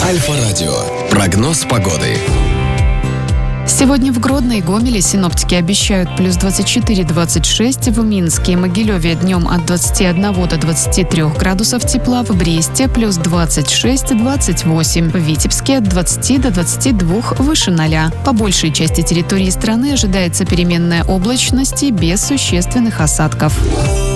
Альфа-радио. Прогноз погоды. Сегодня в Гродно и Гомеле синоптики обещают плюс 24-26, в Минске и Могилеве днем от 21 до 23 градусов тепла, в Бресте плюс 26-28, в Витебске от 20 до 22 выше 0. По большей части территории страны ожидается переменная облачность и без существенных осадков.